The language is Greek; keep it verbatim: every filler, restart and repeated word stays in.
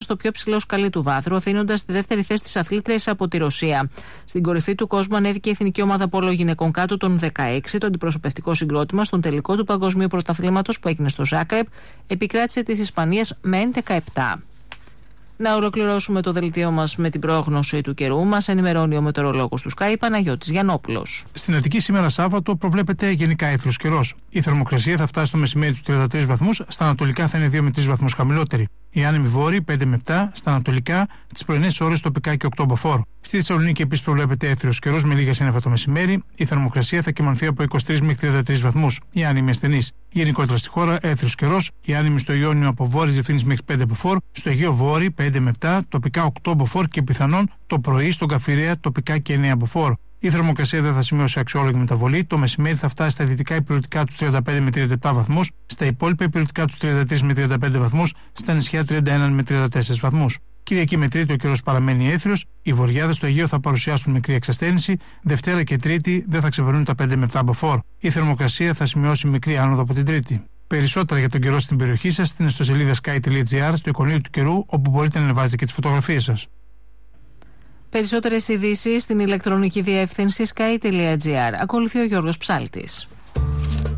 στο πιο ψηλό σκαλί του βάθρου, αφήνοντας στη δεύτερη θέση τις αθλήτριες από τη Ρωσία. Στην κορυφή του κόσμου ανέβηκε η εθνική ομάδα πόλο γυναικών κάτω των δεκαέξι, το αντιπροσωπευτικό συγκρότημα στον τελικό του παγκοσμίου πρωταθλήματος που έγινε στο Ζάκρεπ, επικράτησε της Ισπανίας με έντεκα επτά. Να ολοκληρώσουμε το δελτίο μας με την πρόγνωση του καιρού. Μας ενημερώνει ο μετεωρολόγος του Sky, Παναγιώτης Γιαννόπουλος. Στην Αττική σήμερα Σάββατο προβλέπεται γενικά έθριος καιρός. Η θερμοκρασία θα φτάσει στο μεσημέρι τους τριάντα τρεις βαθμούς, στα ανατολικά θα είναι δύο με τρεις βαθμούς χαμηλότερη. Η άνεμη βόρη πέντε με επτά, στα ανατολικά τις πρωινές ώρες τοπικά και οκτώ μποφόρ. Στη Θεσσαλονίκη επίσης προβλέπεται έθριος καιρός με λίγα σύννεφα το μεσημέρι. Η θερμοκρασία θα κυμανθεί από είκοσι τρεις μέχρι τριάντα τρεις βαθμούς. Η άνεμη ασθενής. Γενικότερα στη χώρα έθριος καιρός. Η άνεμη στο Ιόνιο από βόρειες διευθύνσεις μέχρι πέντε μποφόρ. Στο Αιγαίο Βόρειο πέντε με επτά, τοπικά οκτώ μποφόρ και πιθανόν το πρωί στον Καφιρέα τοπικά και εννέα μποφόρ. Η θερμοκρασία δεν θα σημειώσει αξιόλογη μεταβολή. Το μεσημέρι θα φτάσει στα δυτικά υπηρετικά του τριάντα πέντε με τριάντα επτά βαθμούς, στα υπόλοιπα υπηρετικά του τριάντα τρεις με τριάντα πέντε βαθμούς, στα νησιά τριάντα ένα με τριάντα τέσσερις βαθμούς. Κυριακή με Τρίτη ο καιρός παραμένει έθριος, οι βορειάδες στο Αιγαίο θα παρουσιάσουν μικρή εξασθένηση, Δευτέρα και Τρίτη δεν θα ξεπερνούν τα πέντε με επτά μποφόρ. Η θερμοκρασία θα σημειώσει μικρή άνοδο από την Τρίτη. Περισσότερα για τον καιρό στην περιοχή σας στην ιστοσελίδα sky τελεία gr, στο εικονίδιο του καιρού, όπου μπορείτε να ανεβάζετε και τις φωτογραφίες σας. Περισσότερες ειδήσεις στην ηλεκτρονική διεύθυνση sky τελεία gr. Ακολουθεί ο Γιώργος Ψάλτης.